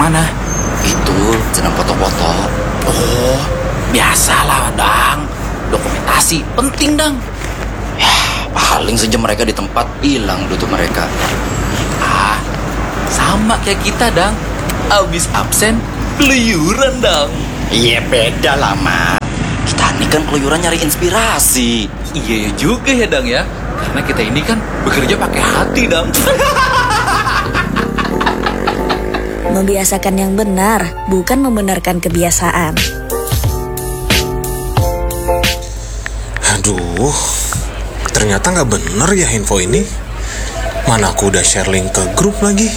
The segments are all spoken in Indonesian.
mana? Itu sedang foto-foto. Oh, biasalah, Dang. Dokumentasi penting, Dang. Ya, paling sejam mereka di tempat, hilang tutup mereka. Ah, sama kayak kita, Dang. Abis absen, keluyuran, Dang. Iya, beda lah, Mat. Kita ini kan keluyuran nyari inspirasi. Iya juga ya, Dang ya. Karena kita ini kan bekerja pakai hati, Dang. Membiasakan yang benar, bukan membenarkan kebiasaan. Aduh, ternyata nggak bener ya info ini. Mana aku udah share link ke grup lagi.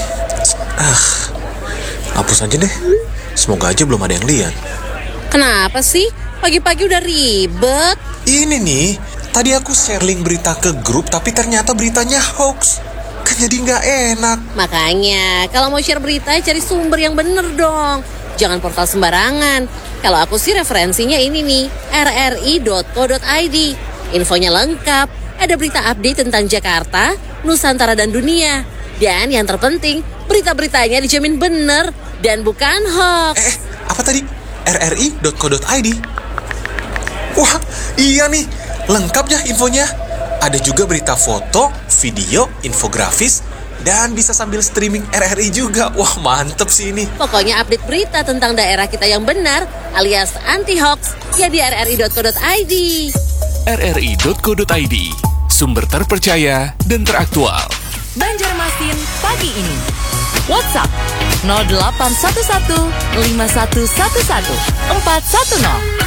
Hapus aja deh. Semoga aja belum ada yang lihat. Kenapa sih? Pagi-pagi udah ribet. Ini nih, tadi aku share link berita ke grup, tapi ternyata beritanya hoax. Kan jadi nggak enak. Makanya, kalau mau share berita, cari sumber yang bener dong. Jangan portal sembarangan. Kalau aku sih referensinya ini nih, rri.co.id. Infonya lengkap, ada berita update tentang Jakarta, Nusantara dan dunia. Dan yang terpenting, berita-beritanya dijamin bener dan bukan hoax. Apa tadi? rri.co.id. Wah, iya nih, lengkap ya infonya. Ada juga berita foto, video, infografis, dan bisa sambil streaming RRI juga. Wah, mantep sih ini. Pokoknya update berita tentang daerah kita yang benar alias anti-hoax ya di rri.co.id. rri.co.id, sumber terpercaya dan teraktual. Banjarmasin pagi ini. WhatsApp 0811 5111 410.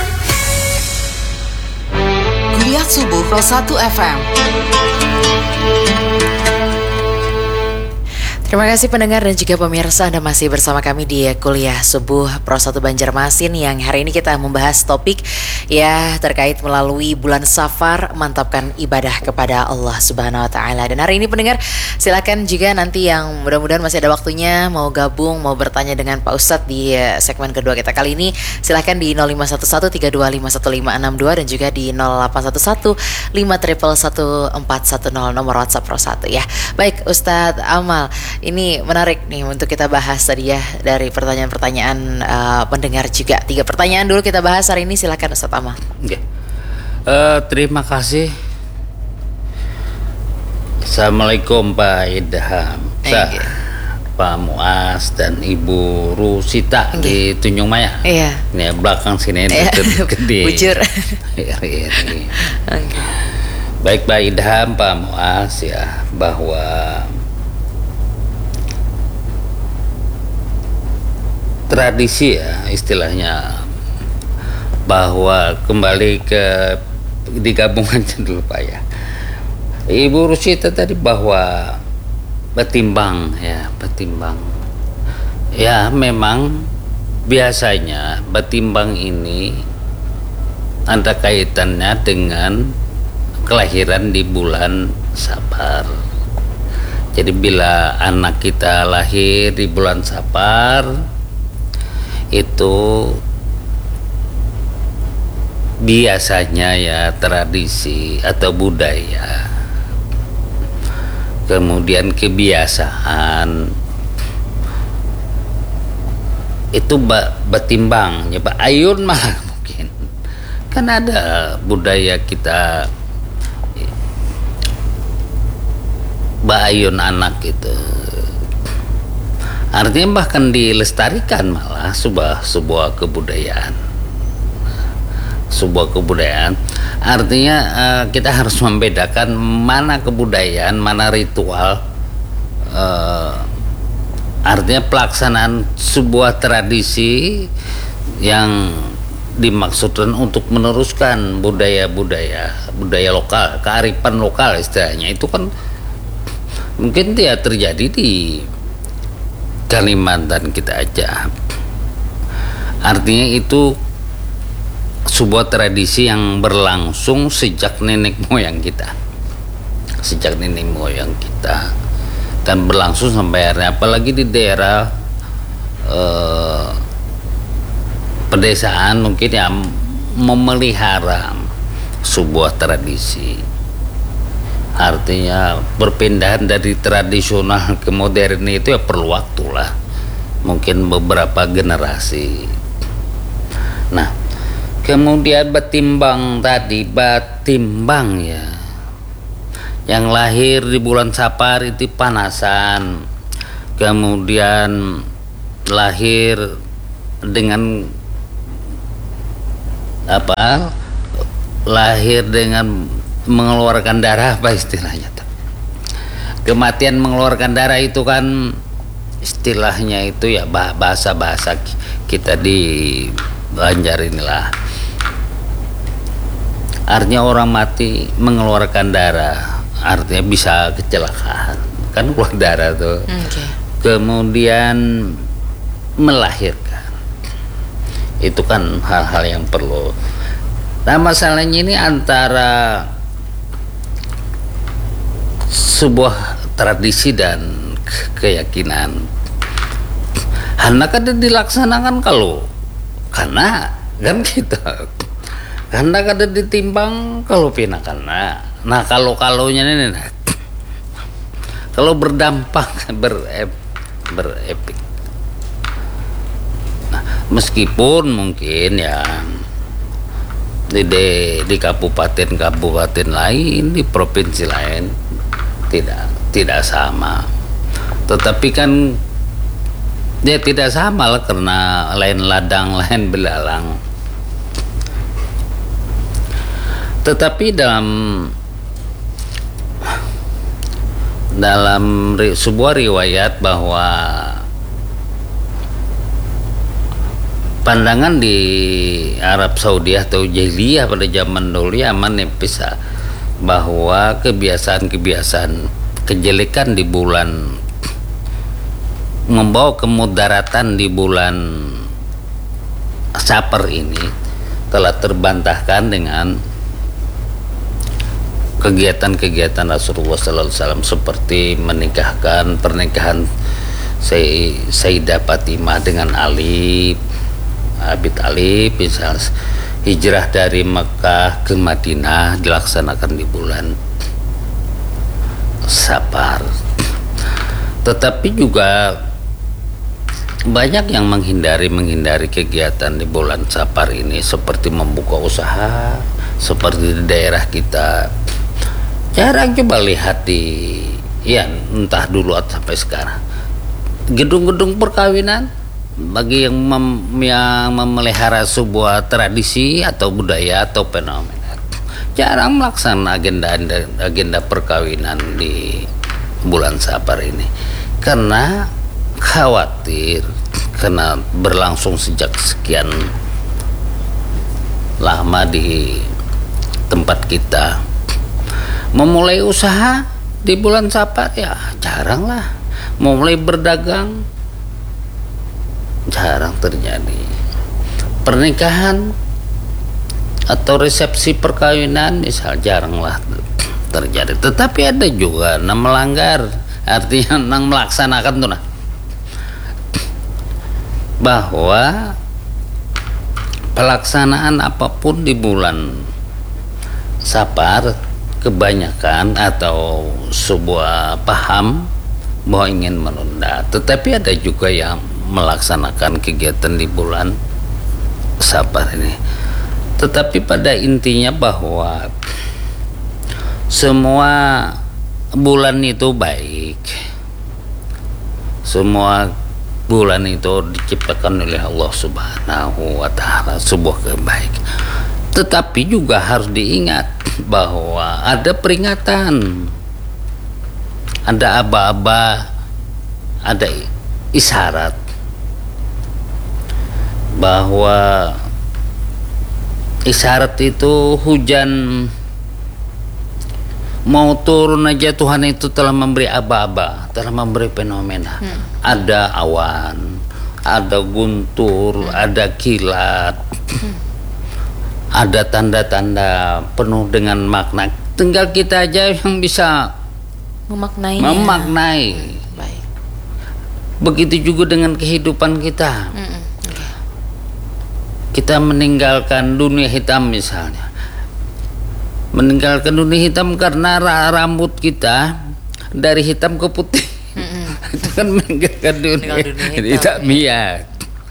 Kuliah Subuh Pro 1 FM. Terima kasih pendengar dan juga pemirsa, Anda masih bersama kami di Kuliah Subuh Pro 1 Banjarmasin yang hari ini kita membahas topik ya terkait melalui bulan Safar mantapkan ibadah kepada Allah Subhanahu wa taala. Dan hari ini pendengar, silakan juga nanti yang mudah-mudahan masih ada waktunya mau gabung, mau bertanya dengan Pak Ustadz di segmen kedua kita kali ini, silakan di 051132515562 dan juga di 081153111410 nomor WhatsApp Pro 1 ya. Baik Ustadz Amal, ini menarik nih untuk kita bahas tadi ya dari pertanyaan-pertanyaan pendengar juga. 3 pertanyaan dulu kita bahas hari ini, silakan Ustadz Amal. Oke. Terima kasih. Assalamualaikum Pak Idham, Pak Muas dan Ibu Rusita di Tunjung Maya. Iya. Ini belakang sini gede. Bujur. Baik Pak Idham, Pak Muas ya, bahwa tradisi ya istilahnya, bahwa kembali ke digabungan dulu Pak ya. Ibu Rusita tadi bahwa betimbang. Ya memang biasanya betimbang ini ada kaitannya dengan kelahiran di bulan Safar. Jadi bila anak kita lahir di bulan Safar, itu biasanya ya tradisi atau budaya, kemudian kebiasaan itu betimbang ya Pak Ayun mah mungkin kan ada budaya kita Ayun anak itu, artinya bahkan dilestarikan malah sebuah kebudayaan. Artinya kita harus membedakan mana kebudayaan, mana ritual. Artinya pelaksanaan sebuah tradisi yang dimaksudkan untuk meneruskan budaya lokal, kearifan lokal istilahnya. Itu kan mungkin tidak terjadi di Kalimantan kita aja. Artinya itu sebuah tradisi yang berlangsung sejak nenek moyang kita, dan berlangsung sampai akhirnya, apalagi di daerah pedesaan mungkin yang memelihara sebuah tradisi. Artinya perpindahan dari tradisional ke modern itu ya perlu waktu lah. mungkin beberapa generasi. Nah, kemudian batimbang ya, yang lahir di bulan Sapar itu panasan, kemudian lahir dengan lahir dengan mengeluarkan darah, apa istilahnya tuh? Kematian mengeluarkan darah itu kan istilahnya itu ya bahasa kita di Banjar inilah. Artinya orang mati mengeluarkan darah, artinya bisa kecelakaan, kan keluar darah tuh. Kemudian melahirkan, itu kan hal-hal yang perlu. Nah, masalahnya ini antara sebuah tradisi dan keyakinan. Karena kan dilaksanakan karena kan kita karena kada ditimbang kalau pina karena. Nah, kalau-kalonya ini kalau berdampak berefek. Nah, meskipun mungkin ya di kabupaten lain, di provinsi lain tidak sama. Tetapi kan dia tidak sama lah, karena lain ladang lain belalang. Tetapi dalam sebuah riwayat bahwa pandangan di Arab Saudi atau jahiliyah pada zaman dulu aman bisa bahwa kebiasaan kejelekan di bulan membawa kemudaratan di bulan Sapar ini telah terbantahkan dengan kegiatan-kegiatan Rasulullah Sallallahu Alaihi Wasallam, seperti pernikahan Sayyidah Fatimah dengan Abi Thalib, misal hijrah dari Mekah ke Madinah dilaksanakan di bulan Sapar. Tetapi juga banyak yang menghindari kegiatan di bulan Sapar ini, seperti membuka usaha, seperti di daerah kita. Jarang coba lihat entah dulu atau sampai sekarang, gedung-gedung perkawinan bagi yang memelihara sebuah tradisi atau budaya atau fenomena, jarang melaksanakan agenda perkawinan di bulan Sapar ini, karena khawatir, karena berlangsung sejak sekian lama di tempat kita. Memulai usaha di bulan Sapar ya jarang lah. Memulai berdagang jarang terjadi. Pernikahan atau resepsi perkawinan misal jarang lah terjadi. Tetapi ada juga yang melanggar, artinya yang melaksanakan tuh bahwa pelaksanaan apapun di bulan Sapar kebanyakan atau sebuah paham bahwa ingin menunda. Tetapi ada juga yang melaksanakan kegiatan di bulan Sapar ini. Tetapi pada intinya bahwa semua bulan itu baik, semua bulan itu diciptakan oleh Allah Subhanahu wa Ta'ala, sebuah kebaikan. Tetapi juga harus diingat bahwa ada peringatan, ada aba-aba, ada isyarat bahwa isyarat itu hujan mau turun aja Tuhan itu telah memberi aba-aba, telah memberi fenomena. Ada awan, ada guntur, ada kilat, ada tanda-tanda penuh dengan makna. Tinggal kita aja yang bisa memaknai. Baik. Begitu juga dengan kehidupan kita. Kita meninggalkan dunia hitam misalnya. Meninggalkan dunia hitam karena rambut kita dari hitam ke putih. Itu kan meninggalkan dunia tidak biak.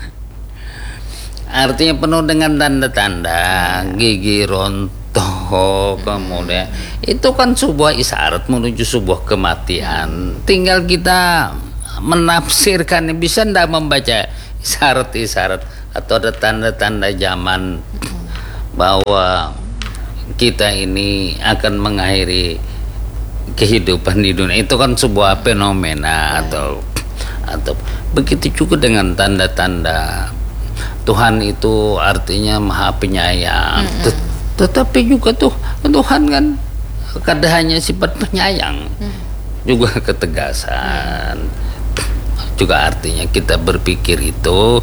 Artinya penuh dengan tanda-tanda, gigi rontok, kemudian itu kan sebuah isyarat menuju sebuah kematian. Tinggal kita menafsirkan, bisa ndak membaca isyarat-isyarat atau ada tanda-tanda zaman bahwa kita ini akan mengakhiri kehidupan di dunia. Itu kan sebuah fenomena atau begitu juga dengan tanda-tanda Tuhan itu artinya maha penyayang. Tetapi juga Tuhan kan kada hanya sifat penyayang, juga ketegasan. Juga artinya kita berpikir itu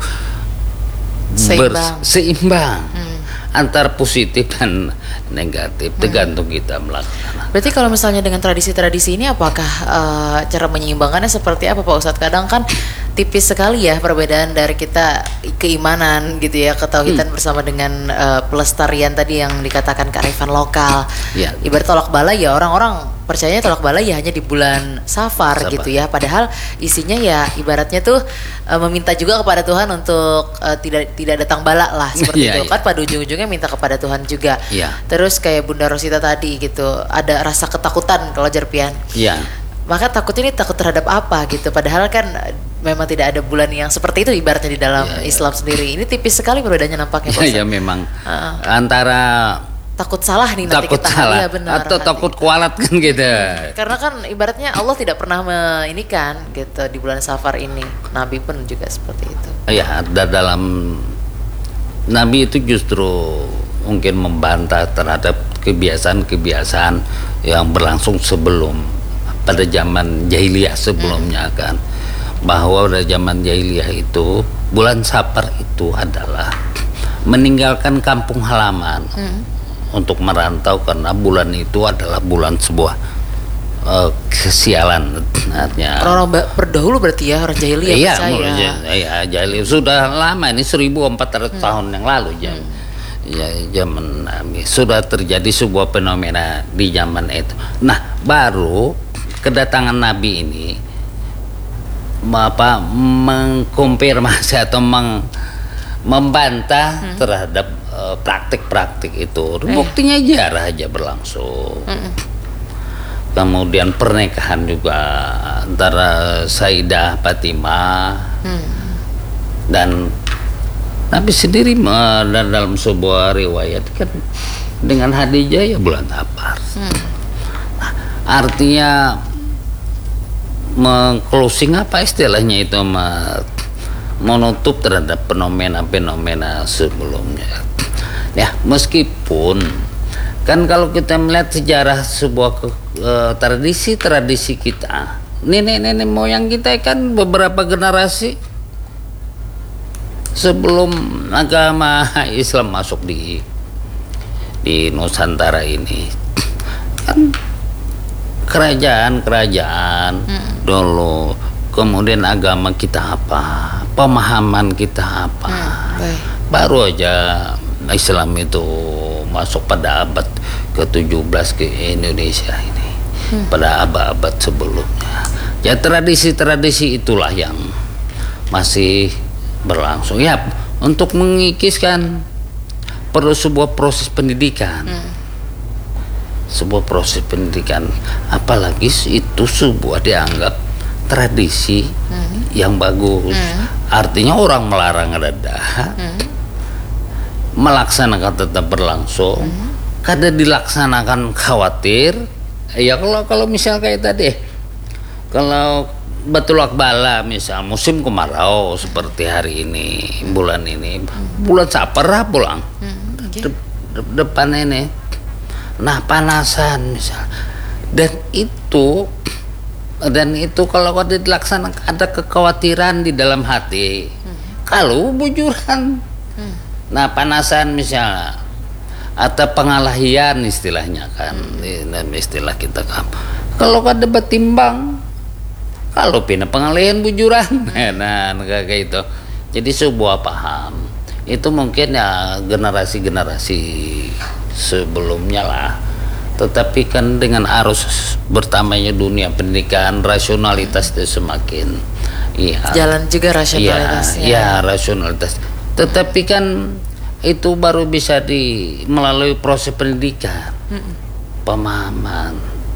seimbang antar positif dan negatif, tergantung kita melakukan. Berarti kalau misalnya dengan tradisi-tradisi ini, apakah cara menyeimbangkannya seperti apa Pak Ustadz? Kadang kan tipis sekali ya perbedaan dari kita keimanan gitu ya, ketauhidan bersama dengan pelestarian tadi yang dikatakan kearifan lokal. Ya. Ibarat tolak bala ya, orang-orang percayanya tolak bala ya hanya di bulan Safar gitu ya, padahal isinya ya ibaratnya tuh meminta juga kepada Tuhan untuk tidak datang bala lah seperti itu kan, pada ujung-ujungnya minta kepada Tuhan juga. Terus kayak Bunda Rosita tadi gitu, ada rasa ketakutan kalau Jerpian. Maka takut ini takut terhadap apa gitu, padahal kan memang tidak ada bulan yang seperti itu ibaratnya di dalam Islam sendiri. Ini tipis sekali perbedaannya nampaknya Pak Ustadz. Ya memang antara takut salah nih nanti takut kita salah, ya benar, atau takut kualat kan gitu. Karena kan ibaratnya Allah tidak pernah ini gitu di bulan Safar ini. Nabi pun juga seperti itu. Ya, dalam Nabi itu justru mungkin membantah terhadap kebiasaan-kebiasaan yang berlangsung sebelum, pada zaman jahiliyah sebelumnya kan, bahwa pada zaman jahiliyah itu bulan Safar itu adalah meninggalkan kampung halaman untuk merantau, karena bulan itu adalah bulan sebuah kesialan. Artinya orang berdahulu berarti ya, orang jahiliyah percaya. Iya, jahiliyah sudah lama, ini 1400 tahun yang lalu zaman Nabi sudah terjadi sebuah fenomena di zaman itu. Nah, baru kedatangan Nabi ini mengkonfirmasi atau membantah terhadap praktik-praktik itu. Buktinya jarah aja berlangsung. Kemudian pernikahan juga antara Sayyidah Fatimah dan Nabi sendiri dalam sebuah riwayat kan dengan Khadijah ya bulan Safar. Nah, artinya meng-closing apa istilahnya itu, menutup terhadap fenomena-fenomena sebelumnya. Ya, meskipun kan kalau kita melihat sejarah sebuah tradisi kita, nenek-nenek moyang kita kan beberapa generasi sebelum agama Islam masuk di Nusantara ini kan kerajaan dulu, kemudian agama kita apa, pemahaman kita apa. Baru aja Islam itu masuk pada abad ke-17 ke Indonesia ini, pada abad-abad sebelumnya. Ya, tradisi-tradisi itulah yang masih berlangsung. Ya, untuk mengikiskan perlu sebuah proses pendidikan. Sebuah proses pendidikan, apalagi itu sebuah dianggap tradisi yang bagus. Artinya orang melarang reda, melaksanakan tetap berlangsung. Kada dilaksanakan khawatir. Ya kalau misal kayak tadi, kalau betul akbala misal musim kemarau seperti hari ini, bulan Safar pulang depan ini, nah panasan misal, dan itu kalau kada dilaksanakan ada kekhawatiran di dalam hati. Kalau bujuran, nah panasan misalnya atau pengalahian istilahnya kan, dalam istilah kita kan, kalau kada betimbang, kalau pindah pengalihan bujuran, nah kayak itu. Jadi sebuah paham itu mungkin ya generasi sebelumnya lah Tetapi kan dengan arus bertambahnya dunia pendidikan, rasionalitas itu semakin jalan juga rasionalitasnya. Ya, rasionalitas. Tetapi kan itu baru bisa melalui proses pendidikan, pemahaman.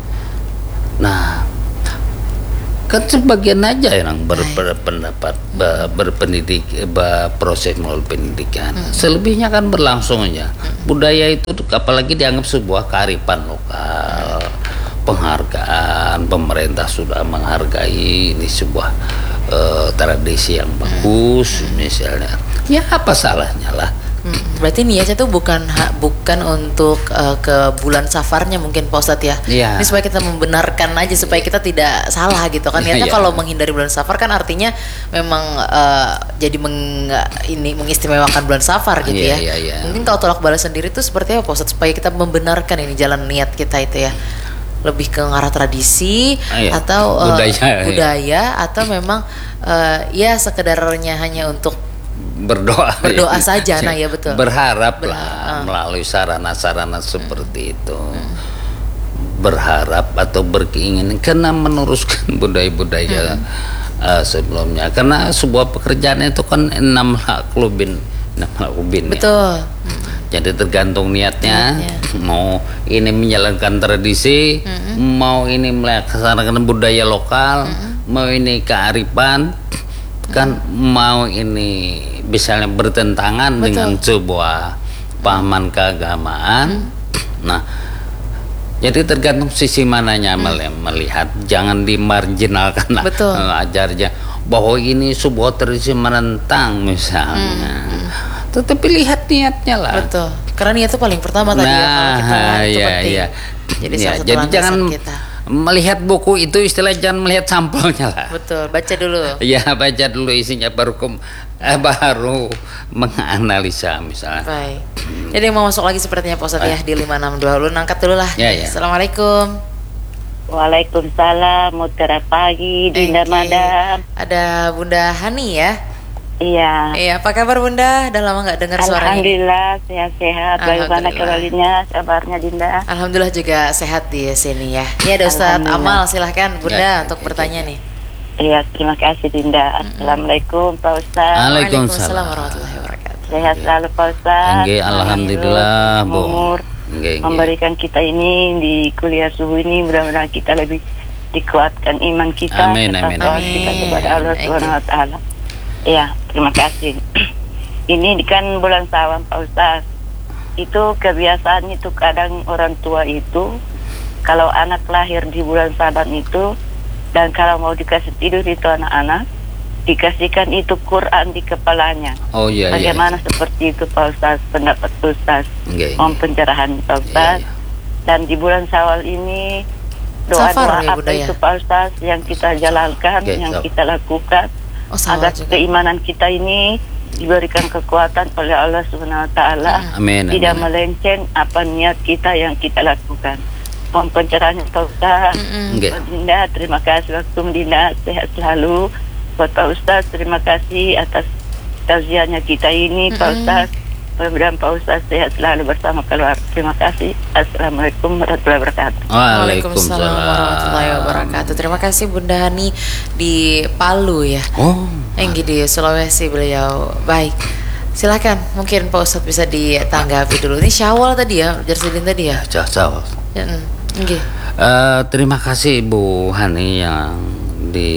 Nah, kan sebagian aja yang berpendapat berpendidik, proses melalui pendidikan. Selebihnya kan berlangsung aja. Budaya itu apalagi dianggap sebuah kearifan lokal, penghargaan, pemerintah sudah menghargai ini sebuah tradisi yang bagus misalnya. Ya apa salahnya lah. Berarti niatnya tuh bukan untuk ke bulan safarnya mungkin Pak Ustadz ya. Ini supaya kita membenarkan aja supaya kita tidak salah gitu kan. Niatnya kalau menghindari bulan safar kan artinya memang jadi mengistimewakan bulan safar gitu ya. Mungkin kalau tolak balas sendiri tuh seperti apa Pak Ustadz supaya kita membenarkan ini jalan niat kita itu ya. Lebih ke arah tradisi atau budaya atau memang ya sekedarnya hanya untuk berdoa saja. Nah ya betul, berharap lah melalui sarana-sarana seperti itu, berharap atau berkeinginan karena meneruskan budaya-budaya sebelumnya, karena sebuah pekerjaan itu kan enam laklubin betul. Jadi tergantung niatnya. Mau ini menjalankan tradisi, mau ini melaksanakan budaya lokal, mau ini kearifan, kan mau ini misalnya bertentangan dengan sebuah pahaman keagamaan. Nah, jadi tergantung sisi mananya melihat, jangan dimarginalkan lah ajarnya bahwa ini sebuah tradisi menentang misalnya. Tetapi lihat niatnya lah. Betul. Karena niat itu paling pertama tadi ya kalau kita itu penting. Jadi jadi jangan melihat buku itu istilah, jangan melihat sampelnya lah. Betul, baca dulu. Ya, baca dulu isinya baru menganalisa misalnya. Baik. Jadi mau masuk lagi sepertinya Pak Ustadz ya di 562. Lu angkat dulu lah. Assalamualaikum. Waalaikumsalam. Mutara pagi, Dinda Madam. Ada Bunda Hani ya? Iya. Iya, apa kabar Bunda? Udah lama nggak dengar suaranya. Alhamdulillah sehat-sehat. Bagaimana kabarnya, kabarnya Dinda? Alhamdulillah juga sehat di sini ya. Ini ada Ustadz Amal, silahkan Bunda untuk bertanya nih. Iya, terima kasih Dinda. Assalamualaikum Pak Ustadz. Waalaikumsalam warahmatullahi wabarakatuh. Sehat selalu Pak Ustadz. Alhamdulillah Bu. Memberikan kita ini di kuliah subuh ini, mudah-mudahan kita lebih dikuatkan iman kita. Amin. Kita kepada Allah Subhanahu Wa Taala. Ya, terima kasih. Ini kan bulan Syawal Pak Ustaz. Itu kebiasaan itu kadang orang tua itu kalau anak lahir di bulan Syawal itu, dan kalau mau dikasih tidur itu anak-anak dikasihkan itu Quran di kepalanya. Oh iya. Bagaimana seperti itu Pak Ustaz, pendapat Ustaz? Mohon pencerahan Pak Ustaz. Dan di bulan Syawal ini doa-doa apa itu Pak Ustaz yang kita jalankan, yang kita lakukan agar keimanan kita ini diberikan kekuatan oleh Allah Subhanahu Wa Taala, tidak melenceng apa niat kita yang kita lakukan. Mohon pencerahannya Pak Ustaz. Dinda, terima kasih waktu Dinda, sehat selalu. Buat Pak Ustaz, terima kasih atas tausiahnya kita ini Pak Ustaz. Mudah-mudahan Pak Ustaz sehat selalu bersama keluarga. Terima kasih. Assalamualaikum warahmatullahi wabarakatuh. Waalaikumsalam warahmatullahi wabarakatuh. Terima kasih Bunda Hani di Palu ya. Yang di Sulawesi beliau. Baik. Silakan, mungkin Pak Ustadz bisa ditanggapi dulu. Ini Syawal tadi ya, Jarsidin tadi ya. Syawal. Terima kasih Bu Hani yang di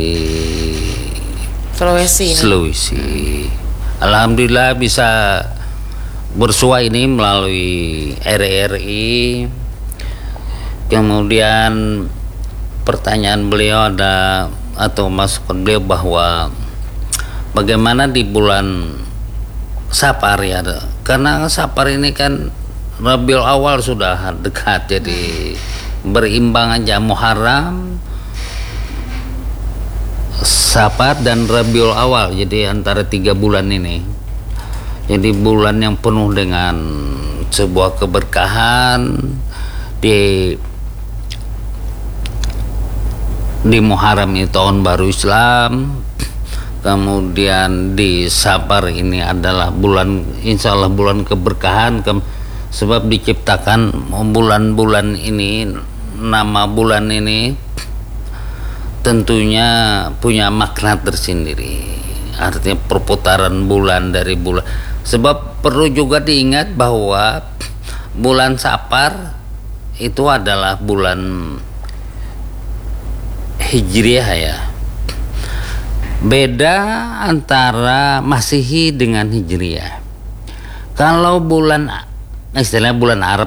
Sulawesi. Alhamdulillah bisa bersua ini melalui RRI. Kemudian pertanyaan beliau atau masukan beliau bahwa bagaimana di bulan Safar ya, karena Safar ini kan Rabiul Awal sudah dekat, jadi berimbang aja Muharram, Safar dan Rabiul Awal, jadi antara 3 bulan ini. Jadi bulan yang penuh dengan sebuah keberkahan. Di Muharram ini tahun baru Islam. Kemudian di Safar ini adalah bulan, insya Allah bulan keberkahan, Sebab diciptakan bulan-bulan ini, nama bulan ini tentunya punya makna tersendiri. Artinya perputaran bulan dari bulan. Sebab perlu juga diingat bahwa bulan Safar itu adalah bulan Hijriah ya. Beda antara Masehi dengan Hijriah. Kalau bulan istilahnya bulan Arab